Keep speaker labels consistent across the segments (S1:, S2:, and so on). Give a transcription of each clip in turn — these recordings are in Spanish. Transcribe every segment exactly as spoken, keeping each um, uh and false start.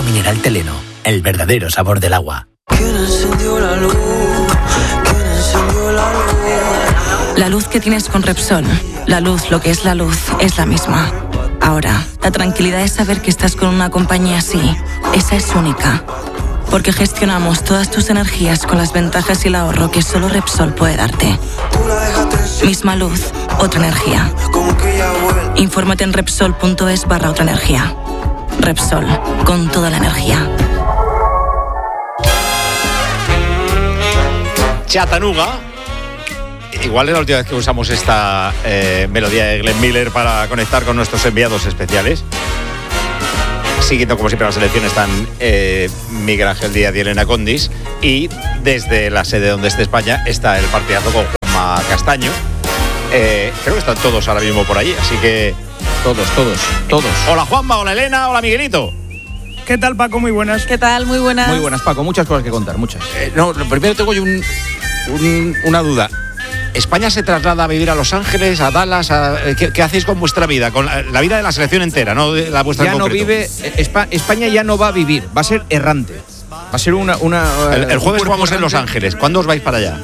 S1: mineral Teleno, el verdadero sabor del agua.
S2: ¿Quién encendió la luz? ¿Quién encendió la luz?
S3: La luz que tienes con Repsol, la luz, lo que es la luz, es la misma. Ahora, la tranquilidad es saber que estás con una compañía así. Esa es única. Porque gestionamos todas tus energías con las ventajas y el ahorro que solo Repsol puede darte. Misma luz, otra energía. Infórmate en Repsol.es barra otra energía. Repsol, con toda la energía.
S4: Chattanooga. Igual es la última vez que usamos esta eh, melodía de Glenn Miller para conectar con nuestros enviados especiales. Siguiendo como siempre la selección están eh, Miguel Ángel Díaz y Elena Condis, y desde la sede donde esté España está el partidazo con Juanma Castaño. Eh, creo que están todos ahora mismo por allí, así que
S5: todos, todos, todos.
S4: Hola Juanma, hola Elena, hola Miguelito.
S6: ¿Qué tal, Paco? Muy buenas.
S3: ¿Qué tal? Muy buenas.
S5: Muy buenas, Paco. Muchas cosas que contar, muchas.
S4: Eh, no, lo primero tengo yo un, un, una duda. ¿España se traslada a vivir a Los Ángeles, a Dallas? A, ¿qué, ¿Qué hacéis con vuestra vida? Con la, la vida de la selección entera, no de la vuestra
S5: ya
S4: en
S5: no
S4: concreto.
S5: vive, Espa, España ya no va a vivir, va a ser errante. Va a ser una... una
S4: el, el jueves jugamos
S5: errante.
S4: en Los Ángeles. ¿Cuándo os vais para allá?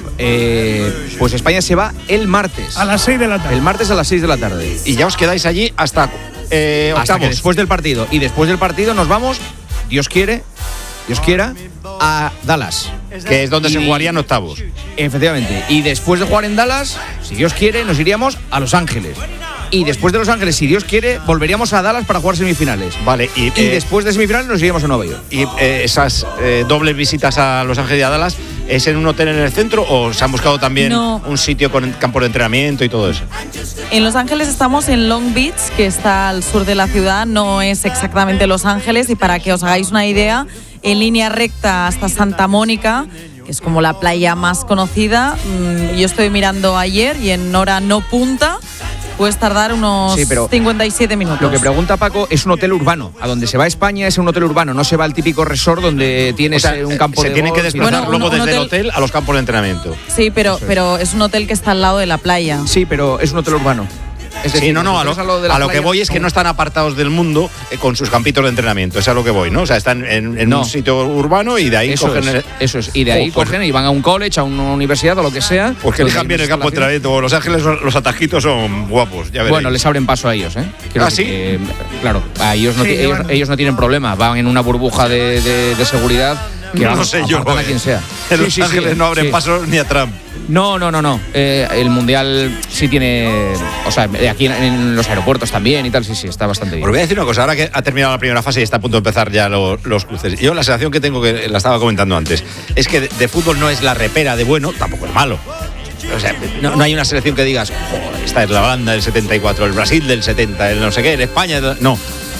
S5: Eh, pues España se va el martes.
S6: A las seis de la tarde.
S5: El martes a las seis de la tarde.
S4: Y ya os quedáis allí hasta eh, octavos.
S5: Hasta que después del partido. Y después del partido nos vamos, Dios quiere, Dios quiera, a Dallas.
S4: Que es donde
S5: y,
S4: se jugarían octavos.
S5: Efectivamente. Y después de jugar en Dallas, si Dios quiere, nos iríamos a Los Ángeles. Y después de Los Ángeles, si Dios quiere, volveríamos a Dallas para jugar semifinales.
S4: Vale, y,
S5: y
S4: eh,
S5: después de semifinales nos iríamos a Nueva York.
S4: ¿Y eh, esas eh, dobles visitas a Los Ángeles y a Dallas es en un hotel en el centro o se han buscado también
S3: no.
S4: un sitio con campos de entrenamiento y todo eso?
S3: En Los Ángeles estamos en Long Beach, que está al sur de la ciudad, no es exactamente Los Ángeles, y para que os hagáis una idea, en línea recta hasta Santa Mónica, que es como la playa más conocida, yo estoy mirando ayer y en hora no punta puedes tardar unos
S5: sí, pero
S3: cincuenta y siete minutos.
S5: Lo que pregunta Paco es un hotel urbano. A donde se va a España es un hotel urbano, no se va al típico resort donde tienes o sea, un campo
S4: se
S5: de
S4: tienen
S5: golf.
S4: que desplazar
S3: bueno,
S4: luego
S3: un, un
S4: desde
S3: hotel...
S4: el hotel a los campos de entrenamiento.
S3: Sí, pero
S5: es.
S3: pero es un hotel que está al lado de la playa.
S5: Sí, pero es un hotel urbano. Es decir,
S4: sí, no, no, a lo, a lo, a lo que voy es que no están apartados del mundo eh, con sus campitos de entrenamiento, es a lo que voy, ¿no? O sea, están en, en
S5: no.
S4: un sitio urbano y de ahí
S5: eso
S4: cogen...
S5: Es,
S4: el...
S5: Eso es, y de ahí oh, cogen pues, y van a un college, a una universidad o lo que sea.
S4: Pues que elijan bien el campo de entrenamiento. Los Ángeles, los atajitos son guapos, ya veréis.
S5: Bueno, les abren paso a ellos, ¿eh? Quiero
S4: ¿Ah,
S5: decir
S4: sí?
S5: Que, claro, a ellos no, sí, ellos, bueno. ellos no tienen problema, van en una burbuja de, de, de seguridad que
S4: no
S5: vamos,
S4: lo sé yo,
S5: a quien sea.
S4: En
S5: sí,
S4: Los
S5: sí,
S4: Ángeles
S5: sí,
S4: no abren
S5: sí.
S4: paso ni a Trump.
S5: No, no, no, no. Eh, el Mundial sí tiene... O sea, aquí en, en los aeropuertos también y tal, sí, sí, está bastante bien.
S4: Os voy a decir una cosa, ahora que ha terminado la primera fase y está a punto de empezar ya lo, los cruces. Yo la sensación que tengo, que la estaba comentando antes, es que de, de fútbol no es la repera de bueno, tampoco es malo. O sea, no, no hay una selección que digas, oh, esta es la Holanda del setenta y cuatro, el Brasil del setenta, el no sé qué, el España... No.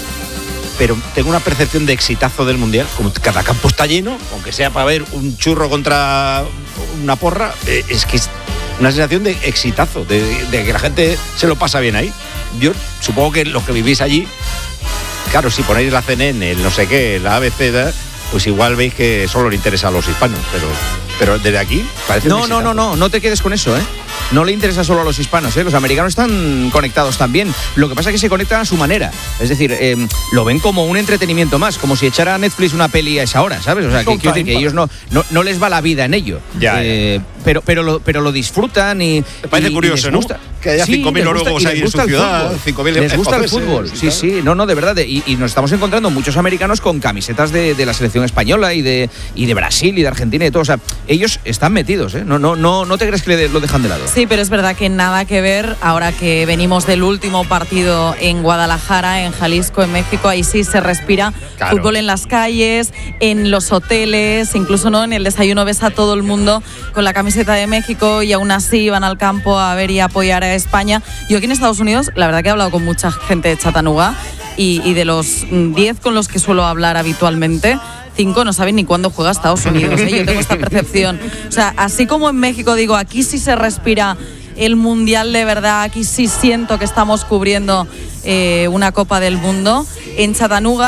S4: Pero tengo una percepción de exitazo del Mundial, como cada campo está lleno, aunque sea para ver un churro contra una porra, eh, es que es una sensación de exitazo, de, de que la gente se lo pasa bien ahí. Yo supongo que los que vivís allí, claro, si ponéis la C N N, el no sé qué, la A B C, pues igual veis que solo le interesa a los hispanos, pero, pero desde aquí parece
S5: No, no, no, no, no te quedes con eso, ¿eh? No le interesa solo a los hispanos, ¿eh? Los americanos están conectados también. Lo que pasa es que se conectan a su manera. Es decir, eh, lo ven como un entretenimiento más, como si echara a Netflix una peli a esa hora, ¿sabes? O sea, que, quiero decir que ellos no, no, no les va la vida en ello.
S4: Ya,
S5: eh,
S4: ya.
S5: Pero, pero, lo, pero lo disfrutan y...
S4: Me parece
S5: y,
S4: curioso,
S5: y
S4: ¿no?
S5: Gusta.
S4: Que haya
S5: sí,
S4: cinco mil noruegos ahí en su ciudad. cinco mil
S5: les gusta el fútbol,
S4: sí,
S5: sí,
S4: claro.
S5: sí. No, no, de verdad. Y, y nos estamos encontrando muchos americanos con camisetas de, de la selección española y de, y de Brasil y de Argentina y todo. O sea, ellos están metidos, ¿eh? No, no, no, no te crees que lo dejan de lado.
S3: Sí, pero es verdad que nada que ver ahora que venimos del último partido en Guadalajara, en Jalisco, en México. Ahí sí se respira claro. Fútbol en las calles, en los hoteles, incluso no en el desayuno ves a todo el mundo con la camiseta de México y aún así van al campo a ver y a apoyar a España. Yo aquí en Estados Unidos, la verdad que he hablado con mucha gente de Chattanooga y, y de los diez con los que suelo hablar habitualmente, cinco no saben ni cuándo juega Estados Unidos, ¿eh? Yo tengo esta percepción. O sea, así como en México digo, aquí sí se respira el Mundial de verdad, aquí sí siento que estamos cubriendo eh, una Copa del Mundo. En Chattanooga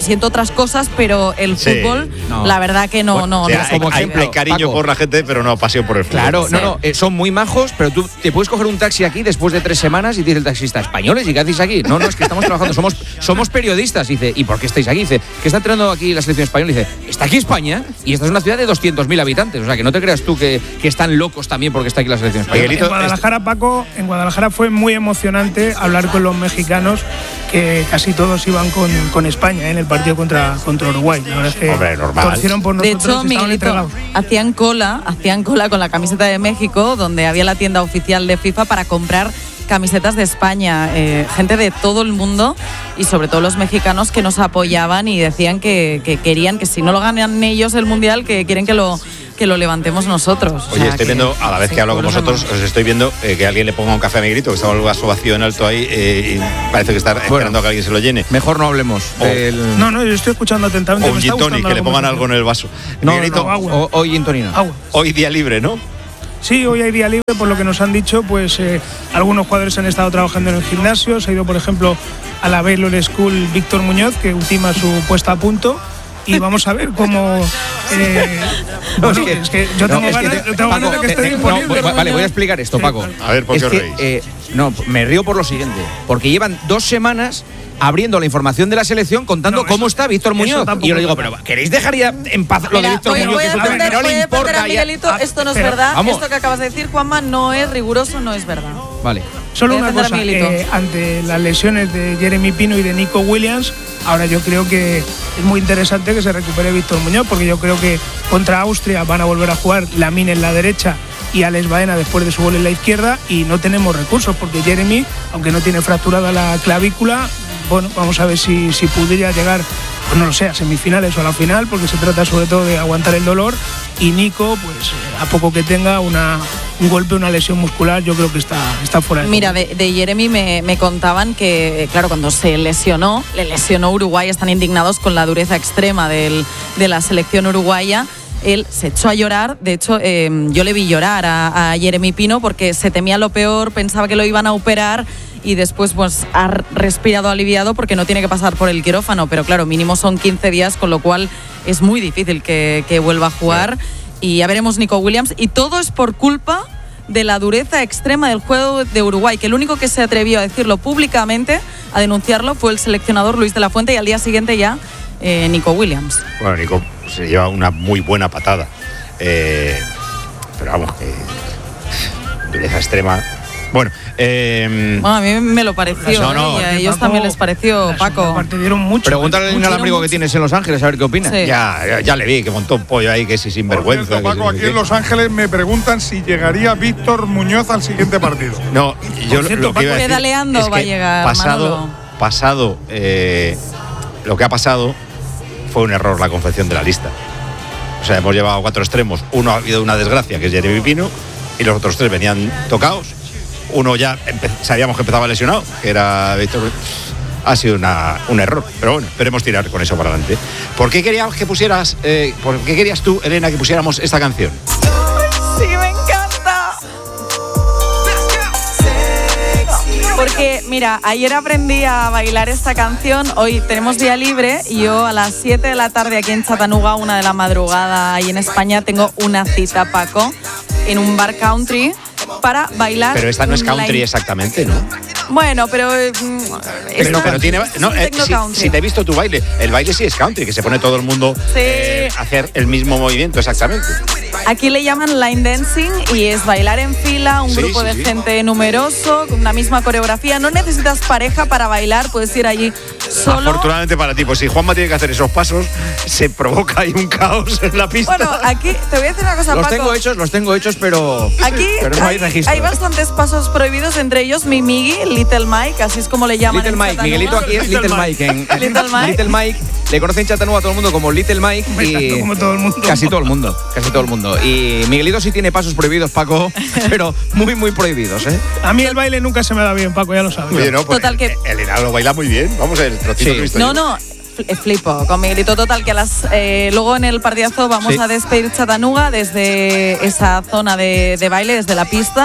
S3: siento otras cosas, pero el
S4: Sí,
S3: fútbol,
S5: no.
S3: la verdad que no, no,
S4: O sea,
S3: no
S4: hay,
S3: somos
S4: hay-
S5: ejemplo,
S4: hay cariño
S5: Paco.
S4: por la gente, pero no pasión por el fútbol.
S5: Claro, no,
S3: Sí.
S5: no, eh, son muy majos, pero tú te puedes coger un taxi aquí después de tres semanas y dice el taxista, ¿españoles? ¿Y qué hacéis aquí? No, no, es que estamos trabajando, somos, somos periodistas. Y dice, ¿y por qué estáis aquí? Dice, que está entrenando aquí la selección española. Y dice, está aquí España y esta es una ciudad de doscientos mil habitantes. O sea, que no te creas tú que, que están locos también porque está aquí la selección española.
S4: Miguelito,
S6: En Guadalajara, Paco, en Guadalajara fue muy emocionante hablar con los mexicanos, que casi todos iban con, con España, ¿eh? En el partido contra, contra Uruguay. La verdad es que
S4: Hombre, normal.
S6: torcieron por
S3: De
S6: nosotros,
S3: hecho,
S6: estaban
S3: Miguelito,
S6: entregados.
S3: hacían cola, hacían cola con la camiseta de México, donde había la tienda oficial de FIFA para comprar camisetas de España, eh, gente de todo el mundo y sobre todo los mexicanos que nos apoyaban y decían que, que querían que si no lo ganan ellos el Mundial, que quieren que lo que lo levantemos nosotros. O
S4: Oye,
S3: sea,
S4: estoy
S3: que-
S4: viendo, a la vez
S3: sí,
S4: que hablo con
S3: por eso
S4: vosotros,
S3: no.
S4: os estoy viendo eh, que alguien le ponga un café a Miguelito, que estaba el vaso vacío en alto ahí eh, y parece que está esperando a que alguien se lo llene.
S5: Mejor no hablemos.
S4: O-
S5: del-
S6: No, no, yo estoy escuchando atentamente.
S4: O un
S6: me
S4: gin
S6: está
S4: tonic,
S6: gustando
S4: que le
S6: la
S4: pongan algo
S6: conversación.
S4: en el vaso.
S5: no,
S4: Miguelito,
S5: no,
S6: agua.
S5: o- hoy en Tonino.
S6: Agua.
S4: hoy día libre, ¿no?
S6: Sí, hoy hay día libre, por lo que nos han dicho, pues eh, algunos jugadores han estado trabajando en el gimnasio. Se ha ido, por ejemplo, a la Baylor School Víctor Muñoz, que ultima su puesta a punto. Y vamos a ver cómo. Eh,
S5: No,
S6: bueno, es que yo tengo
S5: no, es que
S6: ganas,
S5: te-
S6: yo tengo
S5: Paco,
S6: ganas de que
S5: te-
S6: esté
S5: te- no,
S6: disponible.
S5: voy- vale, voy a explicar esto,
S6: Sí,
S5: Paco.
S6: claro.
S4: A ver, ¿por
S5: Es
S4: qué os
S5: que,
S4: reís?
S5: eh, no, me río por lo siguiente. Porque llevan dos semanas abriendo la información de la selección contando
S6: No,
S5: cómo
S6: eso-
S5: está Víctor
S6: eso
S5: Muñoz.
S6: tampoco
S5: Y yo le digo,
S6: es
S5: pero
S6: verdad.
S5: ¿queréis dejar ya en paz lo de
S3: Mira,
S5: Víctor
S3: voy,
S5: Muñoz?
S3: voy
S5: Que
S3: a
S5: es un tema
S3: defender,
S5: que no
S3: voy
S5: le
S3: a defender
S5: importa
S3: a
S5: ya?
S3: Miguelito, esto no es
S6: pero-
S3: verdad,
S5: vamos.
S3: esto que acabas de decir, Juanma, no es riguroso, no es verdad.
S5: Vale.
S6: Solo
S3: Voy a
S6: una
S3: defender a
S6: cosa,
S3: Miguelito.
S6: eh, ante las lesiones de Jeremy Pino y de Nico Williams, ahora yo creo que es muy interesante que se recupere Víctor Muñoz, porque yo creo que contra Austria van a volver a jugar Lamine en la derecha y Alex Baena después de su gol en la izquierda, y no tenemos recursos, porque Jeremy, aunque no tiene fracturada la clavícula, bueno, vamos a ver si, si pudiera llegar, pues no lo sé, a semifinales o a la final, porque se trata sobre todo de aguantar el dolor, y Nico, pues eh, a poco que tenga una, un golpe, una lesión muscular, yo creo que está, está fuera de
S3: Mira,
S6: juego.
S3: de, de Jeremy me, me contaban que, claro, cuando se lesionó, le lesionó Uruguay, están indignados con la dureza extrema del, de la selección uruguaya. Él se echó a llorar, de hecho eh, yo le vi llorar a, a Jeremy Pino porque se temía lo peor, pensaba que lo iban a operar y después pues ha respirado aliviado porque no tiene que pasar por el quirófano, pero claro, mínimo son quince días, con lo cual es muy difícil que, que vuelva a jugar. Y ya veremos Nico Williams, y todo es por culpa de la dureza extrema del juego de Uruguay, que el único que se atrevió a decirlo públicamente, a denunciarlo, fue el seleccionador Luis de la Fuente, y al día siguiente ya eh, Nico Williams.
S4: Bueno, Nico se lleva una muy buena patada. Eh, pero vamos, que. Dureza extrema. Bueno, eh,
S3: Bueno, a mí me lo pareció,
S4: No, no,
S3: ¿eh? Y a
S6: Paco,
S3: ellos también les pareció,
S6: la
S3: Paco.
S6: segunda parte dieron mucho.
S5: Pregúntale al
S6: mucho,
S5: inalámbrico
S6: mucho.
S5: que tienes en Los Ángeles a ver qué opina.
S3: Sí.
S4: ya, ya, ya le vi que montó un pollo ahí que si
S7: Por
S4: sinvergüenza.
S7: cierto,
S4: que
S7: Paco,
S4: si no sé
S7: aquí en
S4: qué.
S7: Los Ángeles me preguntan si llegaría Víctor Muñoz al siguiente partido.
S4: No, yo
S6: Por cierto,
S4: lo que iba a
S3: Paco,
S4: decir
S3: pedaleando
S4: es
S3: va a
S4: que
S3: llegar,
S4: pasado,
S3: Manolo.
S4: pasado eh, lo que ha pasado fue un error la confección de la lista. O sea, hemos llevado cuatro extremos. Uno ha habido una desgracia, que es Jeremy Pino, y los otros tres venían tocados. Uno ya empe- sabíamos que empezaba lesionado, que era Víctor. Ha sido una, un error, pero bueno, esperemos tirar con eso para adelante. ¿Por qué queríamos que pusieras, eh, por qué querías tú, Elena, que pusiéramos esta canción?
S3: Sí, me encanta. Porque, mira, ayer aprendí a bailar esta canción, hoy tenemos día libre y yo a las siete de la tarde aquí en Chattanooga, una de la madrugada y en España, tengo una cita, Paco, en un bar country para bailar.
S4: Pero esta no es
S3: un
S4: country
S3: line-
S4: exactamente, ¿no?
S3: Bueno, pero... eh, mm,
S4: Pero,
S3: esta-
S4: pero tiene.
S3: es
S4: No,
S3: un
S4: eh,
S3: techno
S4: si,
S3: country.
S4: si te he visto tu baile, el baile sí es country, que se pone todo el mundo
S3: Sí.
S4: eh, a hacer el mismo movimiento exactamente.
S3: Aquí le llaman line dancing y es bailar en fila, un
S4: Sí,
S3: grupo
S4: sí,
S3: de
S4: sí.
S3: gente numeroso, con una misma coreografía. No necesitas pareja para bailar, puedes ir allí solo.
S4: Afortunadamente para ti, pues si Juanma tiene que hacer esos pasos, se provoca ahí un caos en la pista.
S3: Bueno, aquí te voy a decir una cosa,
S5: Los
S3: Paco.
S5: tengo hechos, los tengo hechos, pero.
S3: Aquí
S5: pero no hay
S3: hay,
S5: registro.
S3: hay bastantes pasos prohibidos, entre ellos mi Miggy, Little Mike, así es como le llaman.
S5: Little
S3: en
S5: Mike,
S3: Chattanooga.
S5: Miguelito aquí es Little Mike. En,
S3: Little Mike.
S5: Little Mike. Le conocen en Chattanooga a todo el mundo como Little Mike.
S6: Hombre,
S5: Y
S6: tanto como todo el mundo.
S5: Casi todo el mundo, casi todo el mundo. Y Miguelito sí tiene pasos prohibidos, Paco, pero muy, muy prohibidos, ¿eh?
S6: A mí el baile nunca se me da bien, Paco, ya lo sabes.
S4: Oye, no, pues
S3: Total que-
S4: Elena lo baila muy bien. Vamos, el trocito
S5: Sí.
S4: que he visto
S3: No,
S4: yo.
S3: no, fl- flipo con Miguelito. Total, que a las, eh, luego en el partidazo vamos
S5: Sí.
S3: a despedir Chattanooga desde esa zona de, de baile, desde la pista.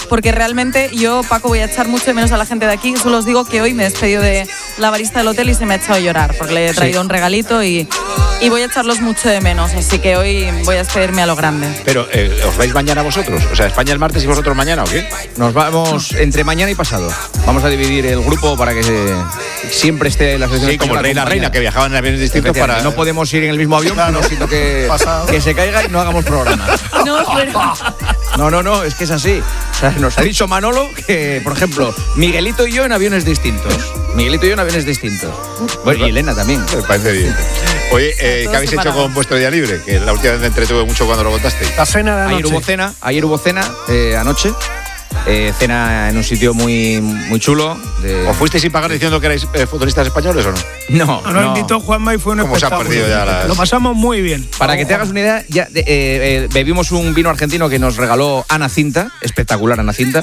S3: porque realmente yo, Paco, voy a echar mucho de menos a la gente de aquí. Solo os digo que hoy me he despedido de la barista del hotel y se me ha echado a llorar, porque le he traído sí. un regalito y, y voy a echarlos mucho de menos. Así que hoy voy a despedirme a lo grande.
S4: Pero, eh, ¿os vais mañana vosotros? O sea, España el martes y vosotros mañana, ¿o qué?
S5: Nos vamos entre mañana y pasado. Vamos a dividir el grupo para que se, siempre esté la selección.
S4: Sí, como el rey y la reina, que viajaban en aviones distintos para...
S5: No podemos ir en el mismo avión, claro. No siento que, que se caiga y no hagamos programa.
S3: No, pero...
S5: no, no, no, es que es así. O sea, nos ha dicho Manolo que, por ejemplo, Miguelito y yo en aviones distintos. Miguelito y yo en aviones distintos. Bueno, y Elena también.
S4: Me parece bien. Oye, eh, ¿qué habéis hecho con vuestro día libre? Que la última vez me entretuve mucho cuando lo contaste.
S6: La cena de anoche.
S5: Ayer hubo cena, ayer hubo cena eh, anoche. Eh, cena en un sitio muy, muy chulo. De...
S4: ¿Os fuisteis sin pagar diciendo que erais eh, futbolistas españoles o no?
S5: No,
S6: no. Nos invitó Juanma y fue un
S4: ¿Cómo
S6: espectáculo.
S4: Se han perdido ya las...
S6: Lo pasamos muy bien.
S5: Para que te hagas una idea, ya de, eh, eh, bebimos un vino argentino que nos regaló Ana Cinta, espectacular Ana Cinta.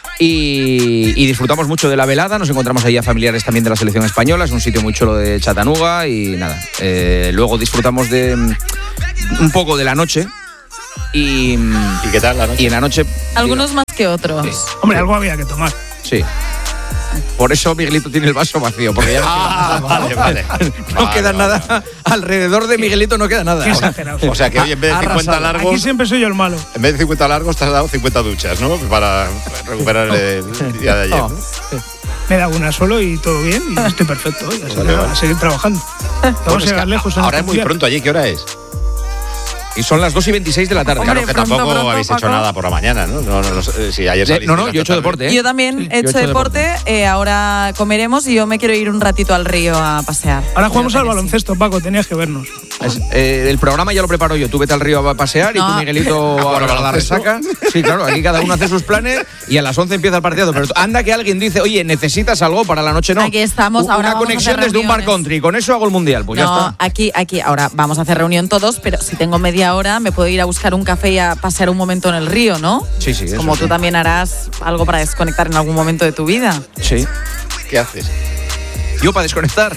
S5: Y, y disfrutamos mucho de la velada, nos encontramos ahí a familiares también de la selección española, es un sitio muy chulo de Chattanooga y nada, eh, luego disfrutamos de un poco de la noche y,
S4: ¿Y qué tal la noche?
S5: Y en la noche...
S3: Algunos
S5: digo,
S3: más que otros.
S5: Sí.
S6: Hombre, algo había que tomar.
S5: Sí. Por eso Miguelito tiene el vaso vacío, porque ya no
S4: ah,
S5: queda
S4: vale, vale.
S5: no
S4: vale,
S5: queda
S4: vale,
S5: nada.
S4: Vale.
S5: Alrededor de Miguelito no queda nada.
S6: Qué exagerado.
S4: O sea que hoy en vez de cincuenta largos...
S6: Aquí siempre soy yo el malo.
S4: En vez de cincuenta largos te has dado cincuenta duchas, ¿no? Para recuperar el día de ayer, ¿no?
S6: Me he dado una solo y todo bien y estoy perfecto. Hoy, así
S4: Vale,
S6: que
S4: vale.
S6: a seguir trabajando. Vamos
S4: Bueno,
S6: a
S4: es
S6: llegar
S4: que
S6: lejos. en
S4: ahora
S6: este
S4: es muy
S6: mundial.
S4: pronto allí, ¿qué hora es?
S5: Y son las dos y veintiséis de la tarde.
S3: Hombre,
S4: Claro que
S3: pronto,
S4: tampoco
S3: pronto,
S4: habéis
S3: Paco.
S4: hecho nada por la mañana, ¿no? No, no, no, si ayer
S5: De-
S4: saliste
S5: no, no,
S4: bastante
S5: yo he hecho
S4: tarde.
S5: deporte, ¿eh?
S3: Yo también
S5: Sí,
S3: he hecho
S5: yo he hecho
S3: deporte,
S5: deporte.
S3: eh, ahora comeremos y yo me quiero ir un ratito al río a pasear.
S6: Ahora jugamos
S3: Creo
S6: al
S3: que sí.
S6: baloncesto, Paco, tenías que vernos.
S5: Es- eh, el programa ya lo preparo yo. Tú vete al río a pasear y
S3: No.
S5: tú, Miguelito, a, a la resaca. Sí, claro, aquí cada uno hace sus planes y a las once empieza el partido. Pero anda que alguien dice, oye, ¿necesitas algo para la noche? No.
S3: Aquí estamos,
S5: U-
S3: ahora
S5: Una
S3: vamos a
S5: conexión
S3: hacer
S5: desde un bar
S3: reuniones.
S5: country. Con eso hago el mundial. Pues ya
S3: No,
S5: está.
S3: aquí, aquí, ahora vamos a hacer reunión todos, pero si tengo media hora me puedo ir a buscar un café y a pasear un momento en el río, ¿no?
S5: Sí, sí, eso
S3: Como
S5: sí.
S3: tú también harás algo para desconectar en algún momento de tu vida.
S5: Sí.
S4: ¿Qué haces?
S5: Yo para desconectar.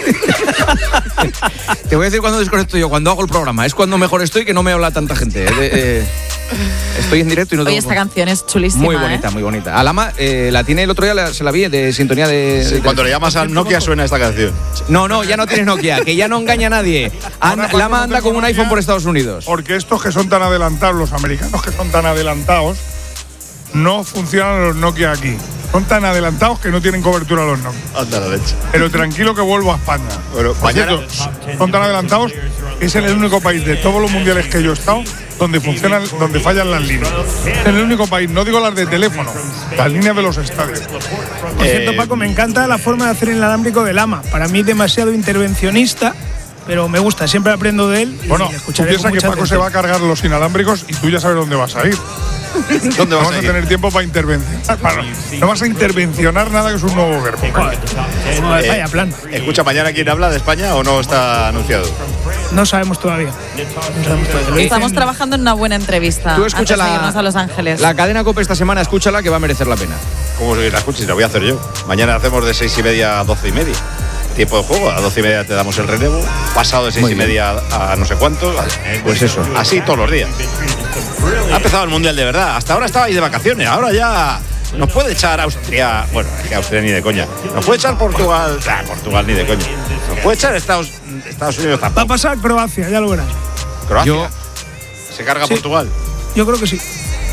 S5: Te voy a decir cuándo desconecto yo, cuando hago el programa. Es cuando mejor estoy, que no me habla tanta gente. Eh, eh, estoy en directo y no
S3: Oye,
S5: tengo...
S3: esta canción es chulísima.
S5: Muy bonita,
S3: ¿eh?
S5: muy bonita. Alama eh, la tiene el otro día, la- se la vi de sintonía de...
S4: Sí,
S5: de-
S4: cuando le llamas al Nokia suena esta canción.
S5: No, no, ya no tienes Nokia, que ya no engaña a nadie. Anda-
S7: Ahora, cuando
S5: Lama
S7: no
S5: anda
S7: tengo
S5: con un
S7: Nokia,
S5: iPhone por Estados Unidos.
S7: Porque estos que son tan adelantados, los americanos que son tan adelantados, no funcionan los Nokia aquí. Son tan adelantados que no tienen cobertura los Nokia.
S4: Anda la leche.
S7: Pero tranquilo que vuelvo a España.
S4: Bueno,
S7: Por
S4: mañana-
S7: cierto, son tan adelantados que es el único país de todos los mundiales que yo he estado donde funcionan, donde fallan las líneas. Es el único país, no digo las de teléfono, las líneas de los estadios.
S6: Por cierto,
S4: Eh,
S6: Paco, me encanta la forma de hacer el inalámbrico de Lama. Para mí demasiado intervencionista, pero me gusta, siempre aprendo de él. Y
S7: Bueno,
S6: le
S7: tú
S6: escucharé
S7: piensas
S6: con
S7: que
S6: mucha
S7: Paco se
S6: atención.
S7: va a cargar los inalámbricos y tú ya sabes dónde vas a ir.
S4: ¿Dónde
S7: No
S4: vas
S7: vas
S4: a
S7: a
S4: ir?
S7: tener tiempo para intervencionar. Para- no vas a intervencionar nada, que es un nuevo verbo.
S6: Joder, vaya plan.
S4: Escucha, ¿mañana quién habla de España o no está anunciado?
S6: No sabemos todavía. No sabemos todavía. Lo
S3: Estamos
S6: dicen-
S3: trabajando en una buena entrevista.
S5: Tú escucha
S3: antes de
S5: la,
S3: irnos a Los Ángeles.
S5: la cadena COPE esta semana, escúchala que va a merecer la pena.
S4: ¿Cómo se la escuchas? La voy a hacer yo. Mañana hacemos de seis y media a doce y media. Tiempo de juego, a doce y media te damos el relevo, pasado de seis
S5: Muy
S4: y
S5: bien.
S4: media a, a no sé cuánto.
S5: Pues eso.
S4: Así todos los días. Ha empezado el Mundial de verdad. Hasta ahora estabais de vacaciones, ahora ya nos puede echar Austria. Bueno, es que Austria ni de coña. Nos puede echar Portugal. Ah, Portugal ni de coña. Nos puede echar Estados, Estados Unidos
S6: Va a
S4: tampoco.
S6: pasar Croacia, ya lo verás.
S4: Croacia.
S5: Yo-
S4: Se carga
S6: Sí.
S4: Portugal.
S6: Yo creo que sí.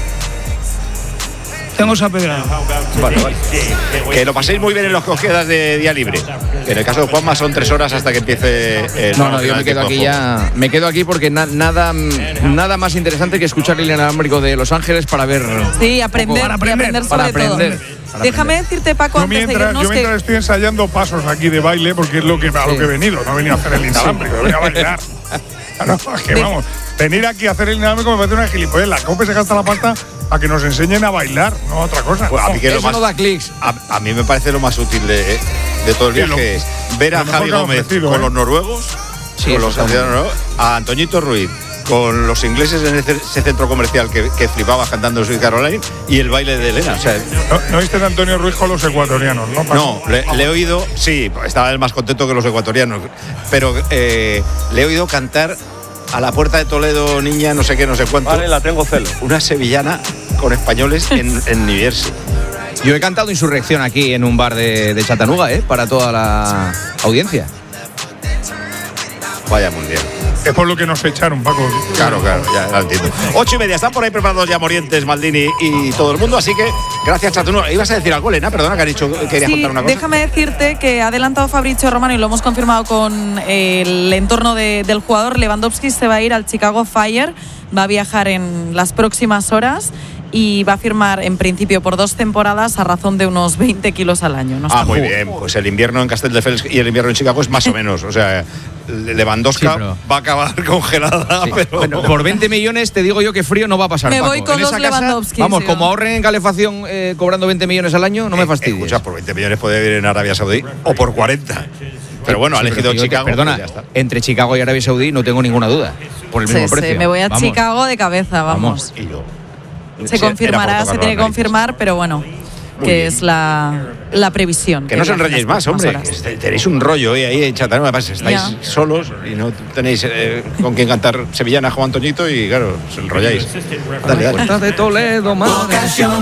S6: Tengo esa pedrada.
S5: Vale, vale.
S4: Que lo paséis muy bien en los que os quedas de día libre. Que en el caso de Juanma son tres horas hasta que empiece el.
S5: No, no, yo
S4: final
S5: me
S4: del
S5: quedo
S4: tiempo
S5: aquí
S4: de juego.
S5: ya. Me quedo aquí porque na- nada, mm, nada más interesante que escuchar el inalámbrico de Los Ángeles para ver.
S3: Sí, aprender,
S6: Para
S3: y
S6: aprender,
S3: aprender
S5: para
S3: sobre
S5: aprender,
S3: todo.
S5: para
S3: Déjame
S5: aprender.
S3: decirte, Paco,
S7: Yo
S3: antes de
S7: mientras,
S3: irnos
S7: yo mientras
S3: que...
S7: estoy ensayando pasos aquí de baile, porque es lo que, a lo
S5: Sí.
S7: que he venido, no he venido a hacer el inalámbrico, he venido a bailar. No, es que
S3: Sí.
S7: vamos, venir aquí a hacer el inalámbrico me parece una gilipollez. La COPE se gasta la pasta a que nos enseñen a bailar, no a otra cosa.
S4: Pues a mí que lo
S5: Eso
S4: más,
S5: no da clics.
S4: a, a mí me parece lo más útil de, de todo el
S7: Sí,
S4: viaje
S7: lo-
S4: es ver a
S7: lo mejor
S4: Javi
S7: que han
S4: Gómez
S7: ofrecido,
S4: con
S7: ¿eh?
S4: los noruegos,
S5: Sí,
S4: con
S5: eso
S4: los
S5: está muy
S4: aficionados noruegos, a Antoñito Ruiz con los ingleses en ese, ese centro comercial que, que flipaba cantando Sweet Caroline y el baile de Elena. O sea,
S7: ¿No, ¿No viste de Antonio Ruiz con los ecuatorianos? No,
S4: no, le, le he oído, sí, estaba él más contento que los ecuatorianos, pero eh, le he oído cantar a la puerta de Toledo, niña, no sé qué, no sé cuánto.
S8: Vale, la tengo celo.
S4: Una sevillana con españoles en, en New Jersey.
S5: Yo he cantado Insurrección aquí en un bar de, de Chattanooga, ¿eh? Para toda la audiencia.
S4: Vaya mundial.
S7: Es por lo que nos echaron, Paco.
S4: Claro, claro, ya lo entiendo. Ocho y media, están por ahí preparados ya Morientes, Maldini y todo el mundo, así que gracias, Chattanooga. ¿Ibas a decir algo, Elena? Perdona, que has dicho que querías
S3: sí,
S4: contar una cosa.
S3: Déjame decirte que ha adelantado Fabrizio Romano y lo hemos confirmado con el entorno de, del jugador. Lewandowski se va a ir al Chicago Fire, va a viajar en las próximas horas y va a firmar en principio por dos temporadas a razón de unos veinte kilos al año. No
S4: ah, muy bien. Pues el invierno en Castelldefels y el invierno en Chicago es más o menos. O sea, Lewandowski sí, pero... va a acabar congelada. Sí. Pero...
S5: Bueno, por veinte millones te digo yo que frío no va a pasar.
S3: Me
S5: Paco.
S3: voy con
S5: en
S3: los
S5: esa casa,
S3: Lewandowski.
S5: Vamos,
S3: sí,
S5: como
S3: ¿no?
S5: ahorren en calefacción eh, cobrando veinte millones al año, no me
S4: eh,
S5: fastidies.
S4: Escucha, por veinte millones puede vivir en Arabia Saudí o por cuarenta. Pero bueno, ha elegido Chicago.
S5: Perdona,
S4: pues ya está.
S5: Entre Chicago y Arabia Saudí no tengo ninguna duda. Por el
S3: sí,
S5: mismo
S3: sí,
S5: precio.
S3: me voy a
S5: vamos.
S3: Chicago de cabeza, vamos.
S4: vamos. Y yo.
S3: Se
S4: Sí,
S3: confirmará, se tiene que confirmar, pero bueno,
S4: Muy
S3: que
S4: bien.
S3: es la, la previsión.
S4: Que no os enrolléis más, hombre. Que tenéis un rollo eh, ahí en Chattanooga. Estáis
S3: Ya.
S4: solos y no tenéis eh, con quien cantar sevillana Juan Antoñito y claro, os enrolláis. Dale, dale.
S5: Puerta de Toledo, madre.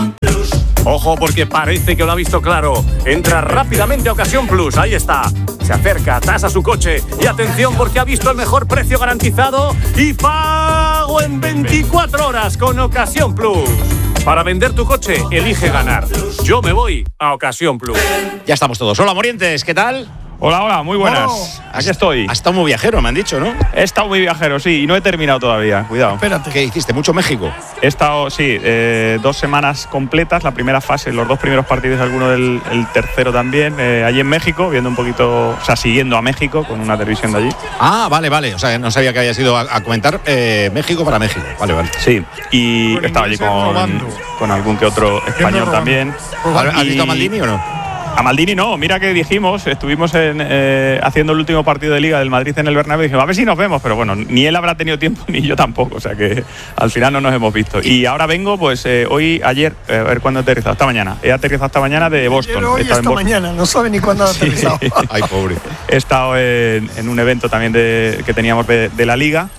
S8: Ojo, porque parece que lo ha visto claro. Entra rápidamente a Ocasión Plus, ahí está. Se acerca, tasa su coche y atención porque ha visto el mejor precio garantizado y pago en veinticuatro horas con Ocasión Plus. Para vender tu coche, elige ganar. Yo me voy a Ocasión Plus.
S4: Ya estamos todos. Hola, Morientes, ¿qué tal?
S9: Hola, hola, muy buenas.
S7: Oh,
S9: Aquí estoy.
S4: Has estado muy viajero, me han dicho, ¿no?
S9: He estado muy viajero, sí, y no he terminado todavía. Cuidado.
S7: Espérate.
S4: ¿Qué hiciste? ¿Mucho México?
S9: He estado, sí, eh, dos semanas completas. La primera fase, los dos primeros partidos, alguno del el tercero también. Eh, allí en México, viendo un poquito, o sea, siguiendo a México con una televisión de allí.
S4: Ah, vale, vale. O sea, no sabía que habías ido a, a comentar eh, México para México. Vale, vale.
S9: Sí, y
S7: Con
S9: estaba allí
S7: ingleses
S9: con,
S7: robando.
S9: con algún que otro español
S7: robando.
S9: también.
S4: ¿Has
S9: Y-
S4: visto a Maldini o no?
S9: A Maldini no, mira que dijimos, estuvimos en, eh, haciendo el último partido de Liga del Madrid en el Bernabéu y dijimos, a ver si nos vemos, pero bueno, ni él habrá tenido tiempo ni yo tampoco, o sea que al final no nos hemos visto. Y ahora vengo, pues eh, hoy, ayer, eh, a ver cuándo he aterrizado, esta mañana. He aterrizado esta mañana de Boston.
S10: Pero hoy
S9: He estado en
S10: esta
S9: Boston.
S10: mañana, no sabe ni cuándo ha aterrizado.
S4: Ay, pobre.
S9: He estado en, en un evento también de, que teníamos de, de la Liga.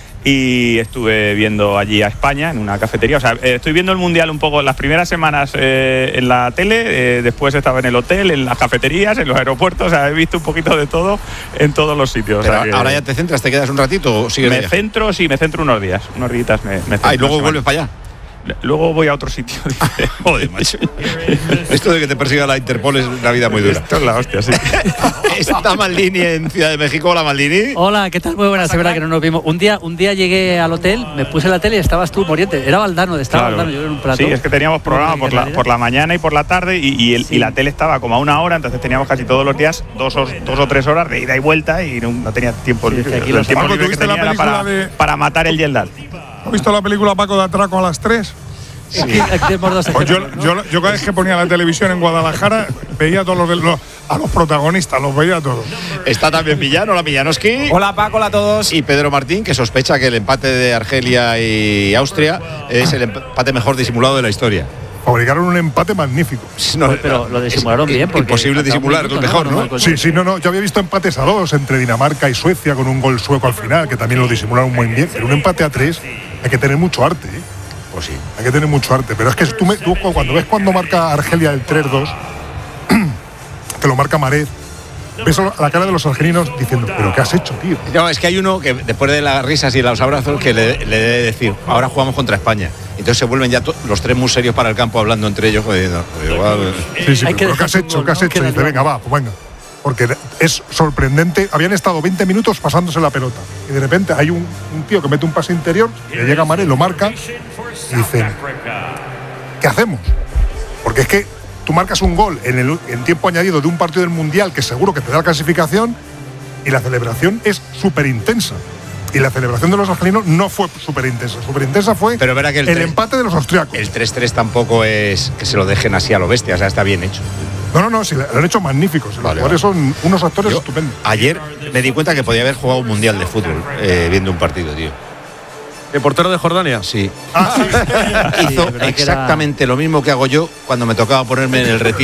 S9: Y estuve viendo allí a España en una cafetería. O sea, eh, estoy viendo el Mundial un poco las primeras semanas eh, en la tele, eh, después estaba en el hotel, en las cafeterías, en los aeropuertos. O sea, he visto un poquito de todo en todos los sitios.
S4: Pero
S9: o sea, que
S4: ahora ya te centras, ¿te quedas un ratito o sigues de
S9: me
S4: viaje?
S9: centro, sí, me centro unos días. Unos días me, me centro.
S4: Ah, y luego
S9: una
S4: vuelves
S9: semana.
S4: para allá.
S9: Luego voy a otro sitio.
S4: Joder, macho. Esto de que te persiga la Interpol es una vida muy dura.
S9: Esto es la hostia, sí.
S4: Está Maldini en Ciudad de México. Hola, Maldini.
S11: Hola, ¿qué tal? Muy buenas, es verdad que no nos vimos. Un día, un día llegué al hotel, me puse la tele y estabas tú, Moriente. Era Valdano, estaba
S9: Claro.
S11: Valdano, yo en un plato.
S9: Sí, es que teníamos programa por la, por la mañana y por la tarde y, y, el,
S11: Sí.
S9: y la tele estaba como a una hora, entonces teníamos casi todos los días dos o, dos o tres horas de ida y vuelta y no, no tenía tiempo
S11: Sí, es que
S9: libre.
S11: aquí
S9: El
S11: los-
S9: tiempo
S7: Paco,
S9: libre que
S7: ¿tuviste la
S9: tenía era para,
S7: película de-
S9: para matar el Yeldal.
S7: ¿Has visto la película Paco de Atraco a las tres?
S11: Aquí, aquí tenemos dos
S7: Pues yo,
S11: ejemplos, ¿no?
S7: yo, yo cada vez que ponía la televisión en Guadalajara veía a todos los, de- los- a los protagonistas, los veía a todos.
S4: Está también Millán. Hola, Millanoski.
S5: Hola Paco, hola a todos.
S4: Y Pedro Martín, que sospecha que el empate de Argelia y Austria es el empate mejor disimulado de la historia.
S7: Fabricaron un empate magnífico.
S4: No,
S11: Pues, pero lo disimularon
S4: es
S11: bien. Porque
S4: imposible
S11: faltaba un
S4: disimular,
S11: minuto,
S4: lo mejor, ¿no?
S11: Con-
S7: Sí, sí, no, no. Yo había visto empates a dos entre Dinamarca y Suecia con un gol sueco al final, que también lo disimularon muy bien. Pero un empate a tres hay que tener mucho arte, ¿eh?
S4: Pues sí.
S7: Hay que tener mucho arte. Pero es que tú, me- tú cuando ves cuando marca Argelia el tres dos, que lo marca Marez, ves a la cara de los argelinos diciendo, ¿pero qué has hecho, tío?
S4: No, es que hay uno que después de las risas y los abrazos que le, le debe decir, ahora jugamos contra España. Entonces se vuelven ya to- los tres muy serios para el campo hablando entre ellos. Joder, no, igual,
S7: Sí, sí,
S11: Hay que
S7: pero ¿qué has
S11: dejar
S7: hecho?
S11: fútbol,
S7: ¿Qué has
S11: ¿no?
S7: hecho? Y
S11: Queda
S7: dice,
S11: claro.
S7: venga, va, pues venga. Porque es sorprendente. Habían estado veinte minutos pasándose la pelota. Y de repente hay un, un tío que mete un pase interior, le llega a Maré, lo marca y dicen, ¿qué hacemos? Porque es que tú marcas un gol en, el, en tiempo añadido de un partido del Mundial que seguro que te da la clasificación y la celebración es súper intensa. Y la celebración de los argelinos no fue súper intensa. Súper intensa fue
S4: Pero verá que el
S7: el
S4: tres-
S7: empate de los austriacos.
S4: el tres tres tampoco es que se lo dejen así a lo bestia, o sea, está bien hecho.
S7: No, no, no, sí, lo han hecho magníficos. Los
S4: Vale,
S7: jugadores son unos actores
S4: Yo,
S7: estupendos.
S4: ayer me di cuenta que podía haber jugado un mundial de fútbol eh, viendo un partido, tío.
S8: ¿El portero de Jordania?
S4: Sí.
S7: Ah, sí.
S4: Hizo
S11: verdad que
S4: exactamente lo mismo que hago yo cuando me tocaba ponerme en el retiro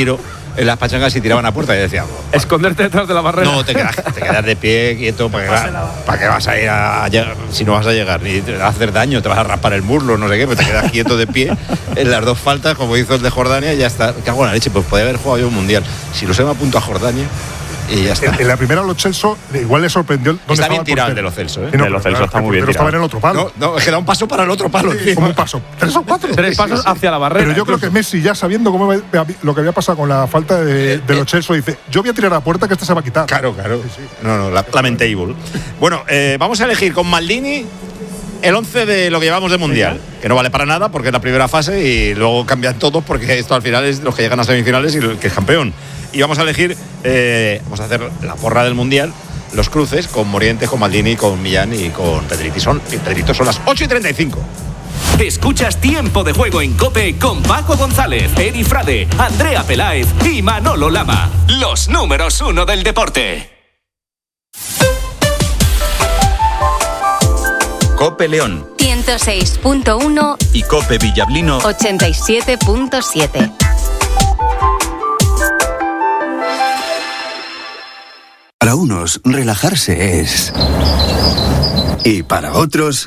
S4: en las pachangas y tiraban a puerta y decían...
S5: Esconderte detrás de la barrera.
S4: No, te quedas, te quedas de pie quieto. ¿Para qué, va, ¿para qué vas a ir a, a llegar? Si no vas a llegar, ni te vas a hacer daño, te vas a raspar el muslo, no sé qué, pero te quedas quieto de pie en las dos faltas, como hizo el de Jordania, y ya está. Cago en la leche, pues podía haber jugado yo un mundial. Si lo se me apunto a Jordania... Y ya está.
S7: En, en la primera Lo Celso igual le sorprendió dónde
S4: está
S7: estaba
S4: bien tirado el de Lo Celso, ¿eh?
S7: Sí, no,
S4: de Lo Celso
S7: claro,
S4: está muy bien
S7: pero
S4: tirado.
S7: estaba en el otro palo.
S4: No, no, es que da un paso para el otro palo.
S7: Sí, como un paso. ¿Tres o cuatro?
S5: Tres pasos
S4: sí, sí.
S5: hacia la barrera.
S7: Pero yo creo que Messi, ya sabiendo cómo lo que había pasado con la falta de, de Lo Celso, dice, yo voy a tirar a puerta que este se va a quitar.
S4: Claro, claro.
S7: Sí, sí.
S4: No, no, la, lamentable. Bueno, eh, vamos a elegir con Maldini el once de lo que llevamos de Mundial, que no vale para nada porque es la primera fase y luego cambian todos porque esto al final es los que llegan a semifinales y el que es campeón. Y vamos a elegir, eh, vamos a hacer la porra del Mundial, los cruces con Morientes, con Maldini, con Millán y con Pedrito. Son, Pedrito son las ocho y treinta y cinco.
S12: Escuchas Tiempo de Juego en COPE con Paco González, Eri Frade, Andrea Peláez y Manolo Lama. Los números uno del deporte.
S13: COPE León
S14: ciento seis punto uno
S13: y COPE Villablino
S14: ochenta y siete punto siete.
S15: Para unos, relajarse es... Y para otros...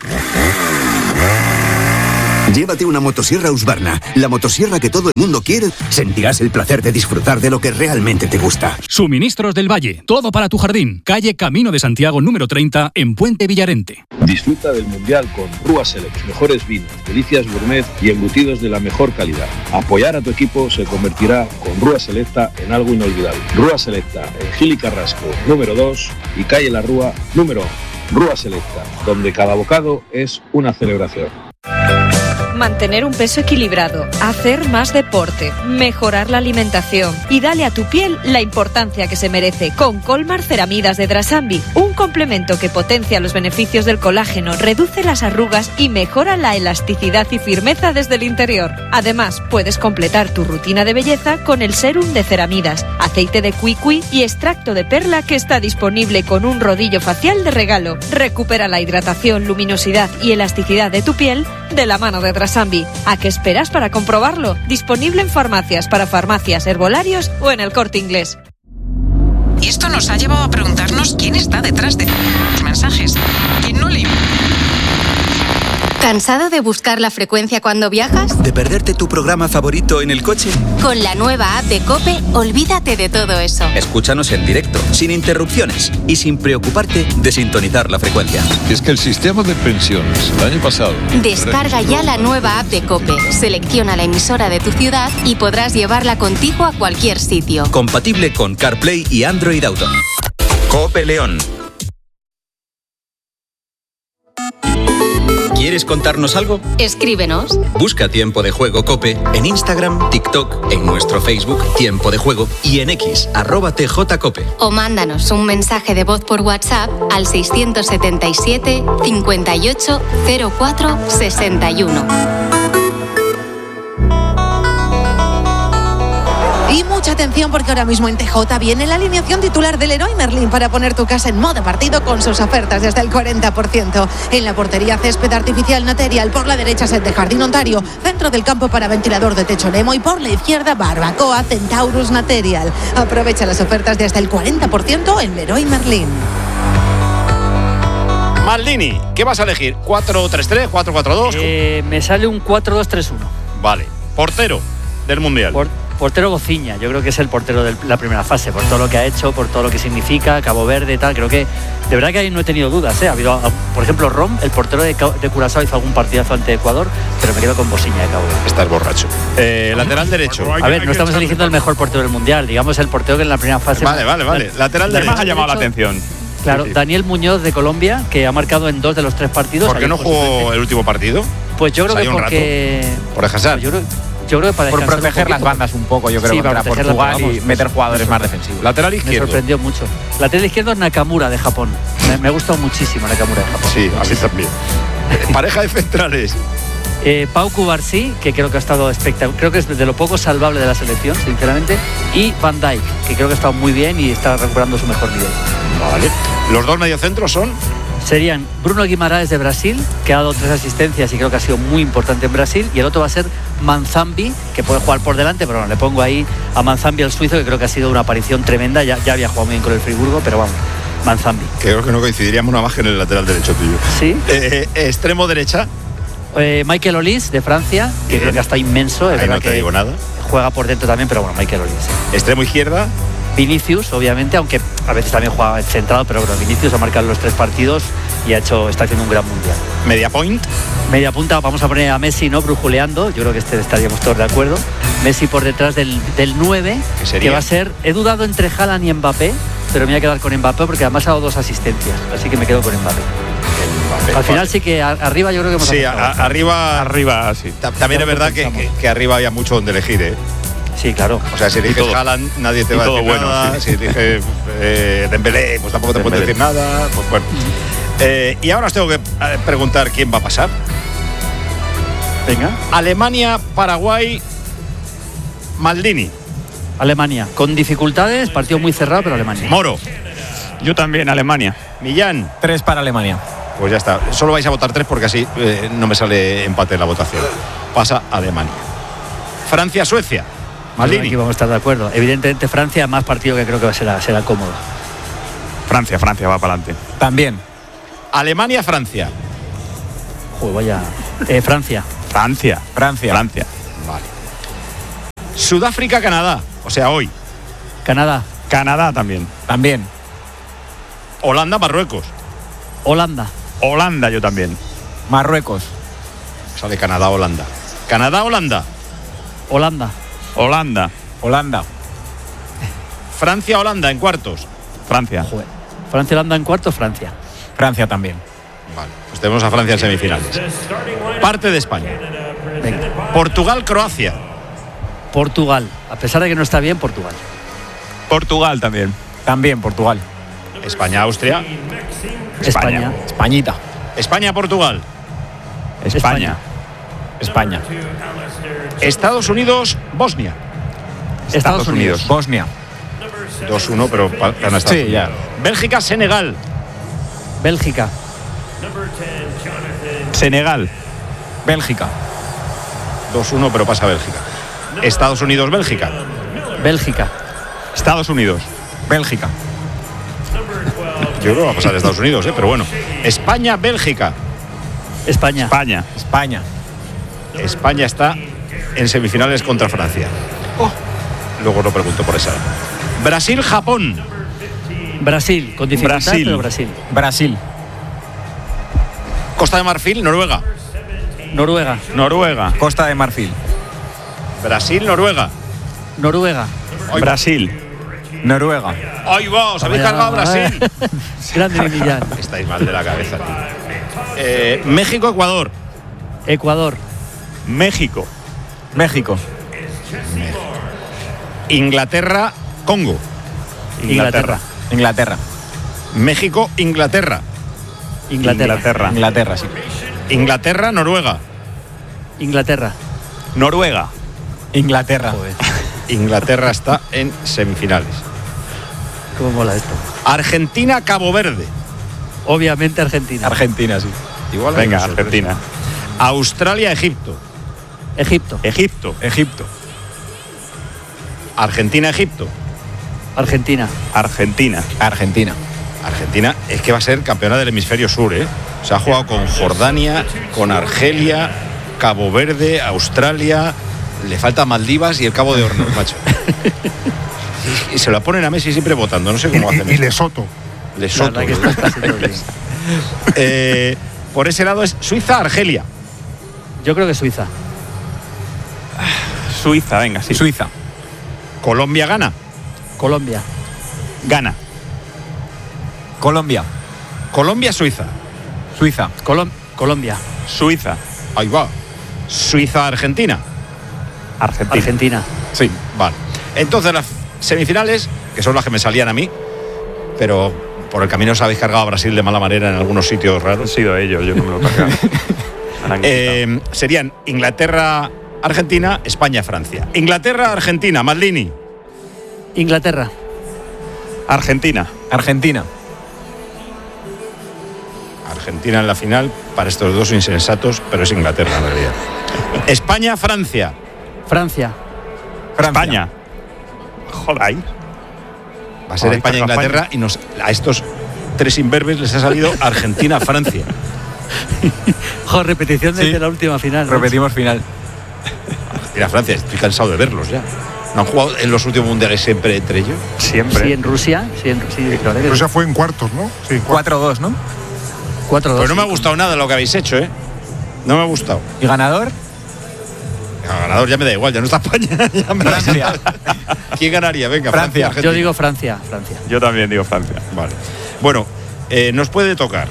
S15: Llévate una motosierra Husqvarna, la motosierra que todo el mundo quiere. Sentirás el placer de disfrutar de lo que realmente te gusta.
S16: Suministros del Valle, todo para tu jardín. Calle Camino de Santiago número treinta, en Puente Villarente.
S17: Disfruta del Mundial con Rúa Select, mejores vinos, delicias gourmet y embutidos de la mejor calidad. Apoyar a tu equipo se convertirá con Rúa Selecta en algo inolvidable. Rúa Selecta, en Gil y Carrasco número dos y Calle La Rúa número uno. Rúa Selecta, donde cada bocado es una celebración.
S18: Mantener un peso equilibrado, hacer más deporte, mejorar la alimentación y dale a tu piel la importancia que se merece con Colmar Ceramidas de Drasambi, un complemento que potencia los beneficios del colágeno, reduce las arrugas y mejora la elasticidad y firmeza desde el interior. Además, puedes completar tu rutina de belleza con el sérum de ceramidas, aceite de cuicui y extracto de perla que está disponible con un rodillo facial de regalo. Recupera la hidratación, luminosidad y elasticidad de tu piel de la mano de Drasambi. ¿A qué esperas para comprobarlo? Disponible en farmacias, para farmacias, herbolarios o en el Corte Inglés.
S19: Y esto nos ha llevado a preguntarnos quién está detrás de los mensajes. ¿Quién no le...
S14: ¿Cansado de buscar la frecuencia cuando viajas?
S15: ¿De perderte tu programa favorito en el coche?
S14: Con la nueva app de COPE, olvídate de todo eso.
S13: Escúchanos en directo, sin interrupciones y sin preocuparte de sintonizar la frecuencia.
S20: Es que el sistema de pensiones el año pasado...
S14: Descarga ya la nueva app de COPE, selecciona la emisora de tu ciudad y podrás llevarla contigo a cualquier sitio.
S13: Compatible con CarPlay y Android Auto. COPE León. ¿Quieres contarnos algo?
S14: Escríbenos.
S13: Busca Tiempo de Juego COPE en Instagram, TikTok, en nuestro Facebook Tiempo de Juego y en X, arroba tjcope.
S14: O mándanos un mensaje de voz por WhatsApp al seiscientos setenta y siete, cincuenta y ocho, cero cuatro, sesenta y uno.
S21: Y mucha atención porque ahora mismo en T J viene la alineación titular del Leroy Merlin para poner tu casa en modo partido con sus ofertas de hasta el cuarenta por ciento. En la portería césped artificial Material, por la derecha set de Jardín Ontario, centro del campo para ventilador de techo Nemo y por la izquierda Barbacoa Centaurus Material. Aprovecha las ofertas de hasta el cuarenta por ciento en Leroy Merlin.
S4: Maldini, ¿qué vas a elegir? ¿cuatro tres tres, cuatro cuatro dos?
S11: Eh, me sale un cuatro dos tres uno.
S4: Vale. Portero del Mundial.
S11: Por, portero Gociña, yo creo que es el portero de la primera fase, por todo lo que ha hecho, por todo lo que significa, Cabo Verde, tal. Creo que, de verdad que ahí no he tenido dudas, ¿eh? Ha habido, por ejemplo, Rom, el portero de, de Curazao, hizo algún partidazo ante Ecuador, pero me quedo con Gociña de Cabo Verde.
S4: Estás borracho. Eh, lateral derecho.
S11: A ver, no estamos eligiendo el mejor portero del Mundial, digamos el portero que en la primera fase...
S4: Vale, vale, vale. Lateral derecho.
S9: Además ha llamado la atención.
S11: Claro, Daniel Muñoz de Colombia, que ha marcado en dos de los tres partidos.
S4: ¿Por qué no jugó el último partido?
S11: Pues yo creo
S4: que
S11: porque...
S4: ¿Por descansar?
S11: Yo creo, yo creo que para
S5: por proteger las bandas un poco, yo creo,
S11: sí,
S5: contra
S11: para
S5: Portugal
S11: vamos,
S5: y meter jugadores más defensivos.
S4: Lateral izquierdo.
S11: Me sorprendió mucho. Lateral izquierdo es Nakamura de Japón. Me, me ha gustado muchísimo Nakamura de Japón.
S4: Sí, a mí también. Pareja de centrales.
S11: Eh, Pau Cubarsí, que creo que ha estado espectacular, creo que es de lo poco salvable de la selección, sinceramente, y Van Dijk, que creo que ha estado muy bien y está recuperando su mejor nivel.
S4: Vale. Los dos mediocentros son
S11: Serían Bruno Guimaraes de Brasil, que ha dado tres asistencias y creo que ha sido muy importante en Brasil, y el otro va a ser Manzambi, que puede jugar por delante, pero bueno, le pongo ahí a Manzambi, el suizo, que creo que ha sido una aparición tremenda, ya, ya había jugado muy bien con el Friburgo, pero vamos, Manzambi.
S4: Creo que no coincidiríamos una más que en el lateral derecho tuyo.
S11: ¿Sí?
S4: Eh, eh, extremo derecha.
S11: Eh, Michael Olise de Francia, que bien. Creo que está inmenso, es
S4: ahí
S11: verdad
S4: no te
S11: que
S4: digo nada.
S11: Juega por dentro también, pero bueno, Michael Olise.
S4: Extremo izquierda.
S11: Vinicius, obviamente, aunque a veces también juega centrado, pero bueno, Vinicius ha marcado los tres partidos y ha hecho, está haciendo un gran mundial.
S4: Media point.
S11: Media punta, vamos a poner a Messi, ¿no? Brujuleando, yo creo que este estaríamos todos de acuerdo. Messi por detrás del, del nueve, que va a ser, he dudado entre Haaland y Mbappé, pero me voy a quedar con Mbappé porque además ha dado dos asistencias, así que me quedo con Mbappé. Mbappé Al final vale. sí que a, arriba yo creo que hemos
S4: Sí, a, arriba,
S9: arriba sí.
S4: También es verdad que, que, que arriba había mucho donde elegir, ¿eh?
S11: Sí, claro.
S4: O sea, si eliges Haaland, nadie te va a decir bueno, nada. Sí. Si eliges eh, Dembélé, pues tampoco te puede decir nada. Pues bueno. Eh, y ahora os tengo que preguntar quién va a pasar.
S11: Venga.
S4: Alemania, Paraguay, Maldini.
S11: Alemania. Con dificultades, partido muy cerrado, pero Alemania.
S4: Moro.
S9: Yo también, Alemania.
S4: Millán.
S5: Tres para Alemania.
S4: Pues ya está. Solo vais a votar tres porque así eh, no me sale empate en la votación. Pasa Alemania. Francia, Suecia. Maldini.
S11: Aquí vamos a estar de acuerdo. Evidentemente Francia, más partido que creo que será, será cómodo.
S9: Francia, Francia va para adelante.
S5: También.
S4: Alemania, Francia.
S11: Joder, vaya. Eh, Francia.
S9: Francia.
S5: Francia.
S9: Francia.
S4: Vale. Sudáfrica, Canadá. O sea, hoy.
S11: Canadá.
S9: Canadá también.
S5: También.
S4: Holanda, Marruecos.
S11: Holanda.
S9: Holanda yo también.
S5: Marruecos.
S4: Sale Canadá, Holanda. Canadá, Holanda.
S11: Holanda.
S9: Holanda.
S5: Holanda.
S4: Francia, Holanda en cuartos.
S9: Francia.
S11: Joder. Francia, Holanda en cuartos, Francia.
S5: Francia también.
S4: Vale, pues tenemos a Francia en semifinales. Parte de España.
S11: Venga.
S4: Portugal, Croacia.
S11: Portugal. A pesar de que no está bien, Portugal.
S9: Portugal también.
S5: También Portugal.
S4: España, Austria.
S11: España.
S5: Españita.
S4: España, Portugal.
S9: España.
S5: España.
S4: Estados Unidos, Bosnia.
S11: Estados, Estados Unidos.
S5: Unidos. Bosnia.
S4: dos uno, pero gana Estados
S5: Sí,
S4: Unidos.
S5: ya.
S4: Bélgica, Senegal.
S11: Bélgica.
S9: Senegal.
S5: Bélgica.
S4: dos uno, pero pasa Bélgica. Estados Unidos, Bélgica.
S11: Bélgica.
S9: Estados Unidos.
S5: Bélgica.
S4: Yo creo que va a pasar Estados Unidos, ¿eh? Pero bueno. España, Bélgica.
S11: España.
S9: España.
S5: España.
S4: España está en semifinales contra Francia. Oh. Luego lo pregunto por esa. Brasil, Japón.
S11: Brasil, con dificultad,
S9: Brasil.
S11: pero Brasil.
S5: Brasil.
S4: Costa de Marfil, Noruega.
S11: Noruega.
S9: Noruega.
S5: Costa de Marfil.
S4: Brasil, Noruega.
S11: Noruega.
S4: Hoy
S9: Brasil.
S5: Noruega.
S4: ¡Ay, va! ¡Os habéis cargado Brasil!
S11: Grande Millán.
S4: Estáis mal de la cabeza, tío. Eh, México, Ecuador.
S11: Ecuador.
S9: México.
S5: México.
S4: Inglaterra, Congo.
S11: Inglaterra.
S5: Inglaterra.
S4: México, Inglaterra.
S11: Inglaterra.
S9: Inglaterra.
S5: Inglaterra, sí.
S4: Inglaterra, Noruega.
S11: Inglaterra.
S9: Noruega.
S5: Inglaterra.
S11: Joder.
S4: Inglaterra está en semifinales.
S11: ¿Cómo mola esto?
S4: Argentina, Cabo Verde.
S11: Obviamente Argentina.
S5: Argentina, sí.
S4: Igual
S9: Venga, Argentina.
S4: Australia, Egipto.
S11: Egipto.
S9: Egipto.
S5: Egipto.
S4: Argentina, Egipto.
S11: Argentina.
S9: Argentina.
S5: Argentina.
S4: Argentina es que va a ser campeona del hemisferio sur, ¿eh? Se ha jugado con Jordania, con Argelia, Cabo Verde, Australia. Le falta Maldivas y el Cabo de Hornos, macho. Y, y se la ponen a Messi siempre votando, no sé cómo
S7: y,
S4: hacen.
S7: Y, y Lesoto.
S4: Lesoto. eh, por ese lado es Suiza, Argelia.
S11: Yo creo que Suiza.
S9: Suiza, venga, sí.
S5: Suiza.
S4: Colombia, gana.
S11: Colombia.
S9: Gana.
S5: Colombia.
S4: Colombia, Suiza.
S5: Suiza.
S11: Colom Colombia.
S9: Suiza.
S4: Ahí va. Suiza, Argentina.
S9: Argentina.
S11: Argentina.
S4: Sí, vale. Entonces las semifinales, que son las que me salían a mí, pero por el camino os habéis cargado a Brasil de mala manera en algunos sitios raros.
S9: Han sido ellos, yo no me lo he cargado.
S4: eh, serían Inglaterra, Argentina, España, Francia. Inglaterra, Argentina, Maldini.
S11: Inglaterra.
S9: Argentina.
S5: Argentina.
S4: Argentina en la final para estos dos insensatos, pero es Inglaterra en realidad. España, Francia.
S11: Francia.
S9: Francia. España. Joder, ahí.
S4: Va a ser España, Inglaterra y nos, a estos tres imberbes les ha salido Argentina, Francia.
S11: Joder, repetición desde sí. la última final.
S5: Repetimos ¿no? final.
S4: Argentina, Francia, estoy cansado de verlos ya. ¿No han jugado en los últimos mundiales siempre entre ellos?
S11: Siempre. Sí, en Rusia. Sí, en sí, claro que
S7: Rusia fue en cuartos, ¿no? Sí,
S5: cuatro dos, ¿no?
S11: cuatro dos.
S4: Pues no me ha gustado nada lo que habéis hecho, ¿eh? No me ha gustado.
S5: ¿Y ganador?
S4: El ganador ya me da igual, ya no está España. Ya me Francia. ¿Quién ganaría? Venga, Francia.
S11: Francia Yo digo Francia, Francia.
S9: Yo también digo Francia.
S4: Vale. Bueno, eh, nos puede tocar.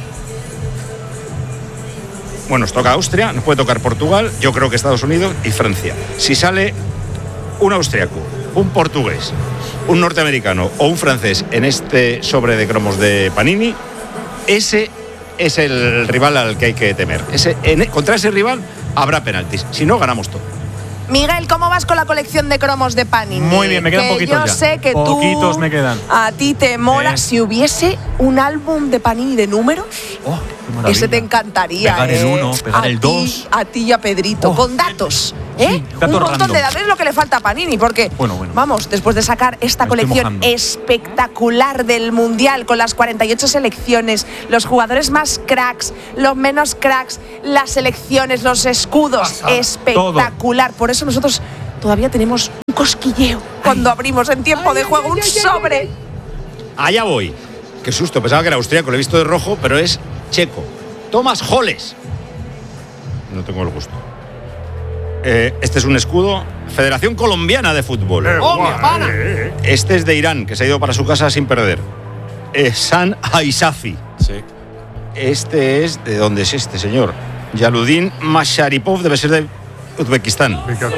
S4: Bueno, nos toca Austria, nos puede tocar Portugal, yo creo que Estados Unidos y Francia. Si sale un austriaco, un portugués, un norteamericano o un francés en este sobre de cromos de Panini, ese es el rival al que hay que temer. Ese, en, contra ese rival habrá penaltis. Si no, ganamos todo.
S1: Miguel, ¿cómo vas con la colección de cromos de Panini?
S5: Muy bien, me quedan
S1: que
S5: poquitos
S1: yo
S5: ya.
S1: sé que
S5: poquitos
S1: tú,
S5: me quedan.
S1: A ti te mola. Eh. Si hubiese un álbum de Panini de números,
S5: oh,
S1: ese te encantaría.
S5: Pegar
S1: eh.
S5: el uno, pegar
S1: a
S5: el dos.
S1: A ti y a Pedrito, oh. con datos. ¿Eh?
S5: Sí,
S1: un montón
S5: random.
S1: de datos es lo que le falta a Panini, porque
S5: bueno, bueno.
S1: vamos, después de sacar esta
S5: me
S1: colección espectacular del Mundial, con las cuarenta y ocho selecciones, los jugadores más cracks, los menos cracks, las selecciones, los escudos, Pasada. espectacular. Todo. Por eso nosotros todavía tenemos un cosquilleo cuando ay. abrimos en tiempo ay, de juego ay, un ay, sobre.
S4: Ay, ay. Allá voy. Qué susto, pensaba que era austríaco, lo he visto de rojo, pero es checo. Tomás Holes. No tengo el gusto. Eh, este es un escudo, Federación Colombiana de Fútbol.
S7: Eh,
S1: ¡Oh, mi hermana!
S4: Este es de Irán, que se ha ido para su casa sin perder. Eh, San Aisafi.
S9: Sí.
S4: Este es, ¿de dónde es este señor? Yaludin Masharipov, debe ser de Uzbekistán.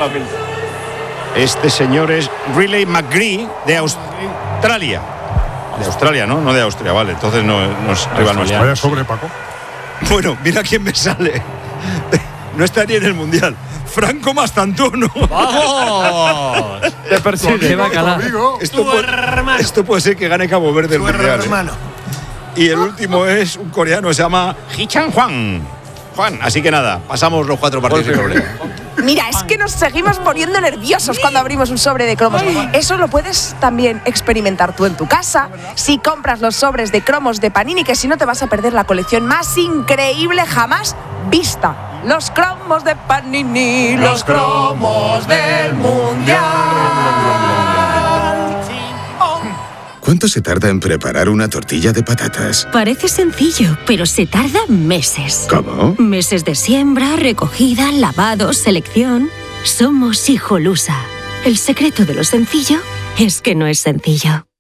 S4: Este señor es Riley McGree, de Australia. De Australia, ¿no? No de Austria, vale. Entonces no, no es rival nuestro.
S7: Vaya sobre, Paco.
S4: Bueno, mira quién me sale. No está ni en el Mundial. Franco Mastantuono.
S11: ¡Vamos! Te persigue, va a calar.
S4: Esto puede, esto puede ser que gane Cabo Verde el Mundial. ¿Eh? Y el último es un coreano, se llama Hichan Juan. Juan, así que nada, pasamos los cuatro partidos sin problema.
S1: Mira, es que nos seguimos poniendo nerviosos cuando abrimos un sobre de cromos. Eso lo puedes también experimentar tú en tu casa si compras los sobres de cromos de Panini, que si no te vas a perder la colección más increíble jamás vista. Los cromos de Panini, los cromos del Mundial.
S22: ¿Cuánto se tarda en preparar una tortilla de patatas?
S23: Parece sencillo, pero se tarda meses.
S22: ¿Cómo?
S23: Meses de siembra, recogida, lavado, selección. Somos Hijolusa. El secreto de lo sencillo es que no es sencillo.